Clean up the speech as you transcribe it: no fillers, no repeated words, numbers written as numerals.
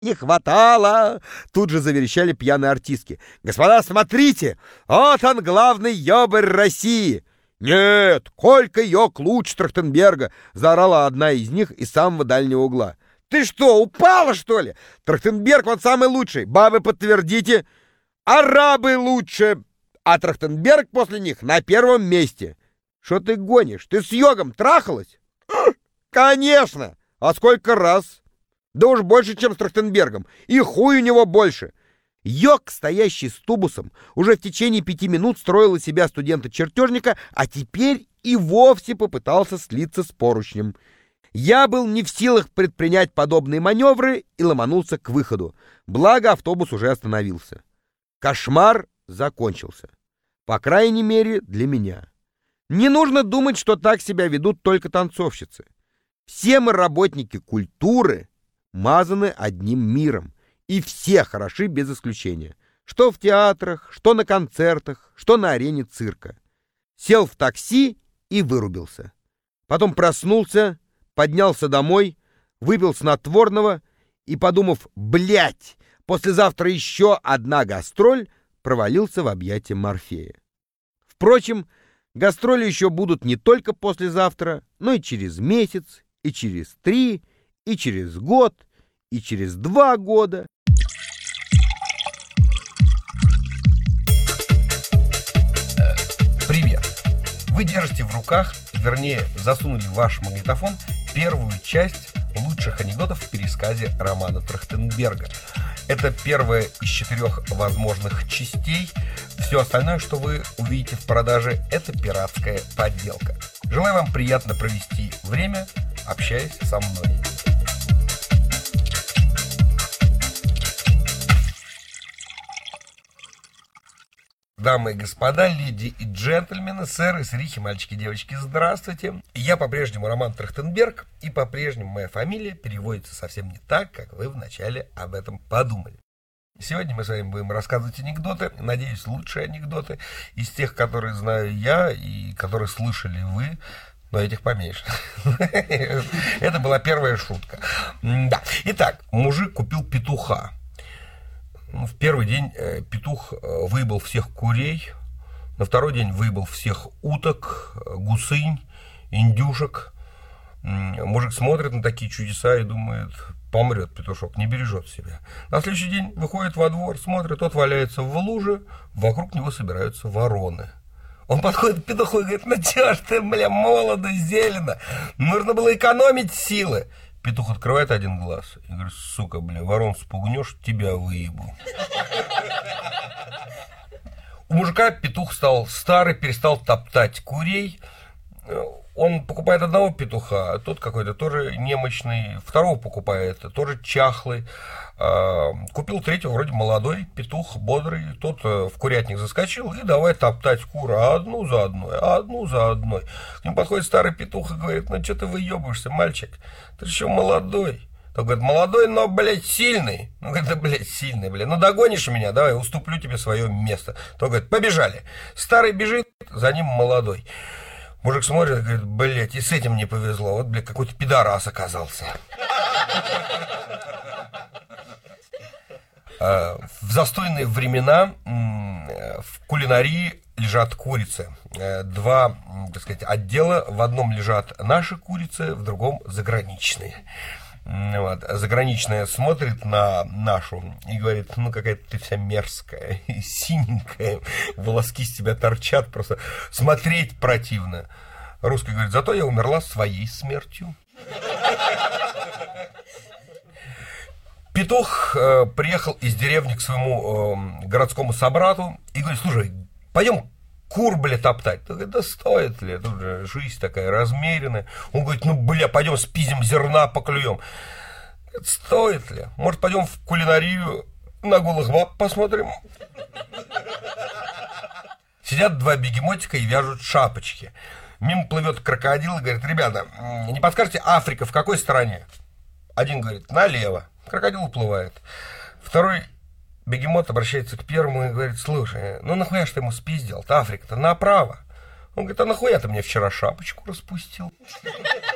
не хватало!» Тут же заверещали пьяные артистки. «Господа, смотрите! Вот он, главный ёбарь России!» «Нет, Колька Йок лучше Трахтенберга!» — заорала одна из них из самого дальнего угла. «Ты что, упала, что ли? Трахтенберг он самый лучший! Бабы, подтвердите! Арабы лучше! А Трахтенберг после них на первом месте!» «Что ты гонишь? Ты с Йогом трахалась?» «Конечно! А сколько раз?» «Да уж больше, чем с Трахтенбергом. И хуй у него больше!» Йог, стоящий с тубусом, уже в течение 5 минут строил из себя студента-чертежника, а теперь и вовсе попытался слиться с поручнем. Я был не в силах предпринять подобные маневры и ломанулся к выходу. Благо, автобус уже остановился. Кошмар закончился. По крайней мере, для меня. Не нужно думать, что так себя ведут только танцовщицы. Все мы работники культуры, мазаны одним миром. И все хороши без исключения. Что в театрах, что на концертах, что на арене цирка. Сел в такси и вырубился. Потом проснулся, поднялся домой, выпил снотворного и, подумав, блять, послезавтра еще одна гастроль, провалился в объятия Морфея. Впрочем, гастроли еще будут не только послезавтра, но и через месяц, и через 3, и через год, и через 2 года. Привет! Вы держите в руках, вернее, засунули в ваш магнитофон первую часть лучших анекдотов в пересказе романа Трахтенберга. Это первая из 4 возможных частей. Все остальное, что вы увидите в продаже, это пиратская подделка. Желаю вам приятно провести время, общаясь со мной. Дамы и господа, леди и джентльмены, сэры, сырихи, мальчики, девочки, здравствуйте. Я по-прежнему Роман Трахтенберг, и по-прежнему моя фамилия переводится совсем не так, как вы вначале об этом подумали. Сегодня мы с вами будем рассказывать анекдоты, надеюсь, лучшие анекдоты из тех, которые знаю я и которые слышали вы, но этих поменьше. Это была первая шутка. Итак, мужик купил петуха. В первый день петух выебал всех курей, на второй день выебал всех уток, гусынь, индюшек. Мужик смотрит на такие чудеса и думает, помрет петушок, не бережет себя. На следующий день выходит во двор, смотрит, тот валяется в луже, вокруг него собираются вороны. Он подходит к петуху и говорит, ну чё ж ты, бля, молодо, зелено, нужно было экономить силы. Петух открывает один глаз и говорит, сука, бля, ворон спугнешь, тебя выебу. У мужика петух стал старый, перестал топтать курей. Он покупает одного петуха, а тот какой-то тоже немощный. Второго покупает, тоже чахлый. Купил третьего, вроде молодой петух, бодрый. Тот в курятник заскочил и давай топтать куры одну за одной, одну за одной. К нему подходит старый петух и говорит, ну что ты выебываешься, мальчик? Ты еще молодой. Тот говорит, молодой, но, блядь, сильный. Ну, говорит, да, блядь, сильный, блядь. Ну, догонишь меня, давай, уступлю тебе свое место. Тот говорит, побежали. Старый бежит, за ним молодой. Мужик смотрит и говорит, блядь, и с этим не повезло. Вот, блядь, какой-то пидорас оказался. В застойные времена в кулинарии лежат курицы. 2, так сказать, отдела. В одном лежат наши курицы, в другом заграничные. Вот. Заграничная смотрит на нашу и говорит, ну какая-то ты вся мерзкая, синенькая, волоски с тебя торчат, просто смотреть противно. Русская говорит, зато я умерла своей смертью. Петух приехал из деревни к своему городскому собрату и говорит, слушай, пойдем кур, бля, топтать. Он говорит, да стоит ли, тут же жизнь такая размеренная. Он говорит, ну, бля, пойдем спиздим зерна, поклюем. Говорит, стоит ли? Может, пойдем в кулинарию на голых баб посмотрим? Сидят 2 бегемотика и вяжут шапочки. Мимо плывет крокодил и говорит, ребята, не подскажете, Африка в какой стороне? Один говорит, налево. Крокодил уплывает. Второй бегемот обращается к первому и говорит, слушай, ну нахуя ж ты ему спиздил? Африка-то направо. Он говорит, а нахуя ты мне вчера шапочку распустил?